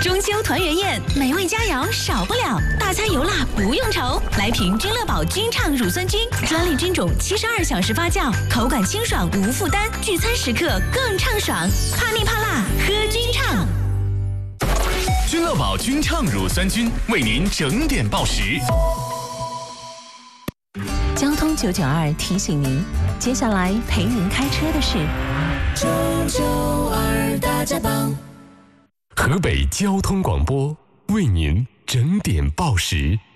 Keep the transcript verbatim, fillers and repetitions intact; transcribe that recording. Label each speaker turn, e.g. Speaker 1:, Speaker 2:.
Speaker 1: 中秋团圆宴，美味佳肴少不了，大餐油辣不用愁。来瓶君乐宝君畅乳酸菌，专利菌种，七十二小时发酵，口感清爽无负担，聚餐时刻更畅爽。怕腻怕辣，喝君畅。
Speaker 2: 君乐宝君畅乳酸菌为您整点报时。
Speaker 1: 交通九九二提醒您，接下来陪您开车的是
Speaker 3: 九九二大家帮。
Speaker 4: 河北交通广播为您整点报时。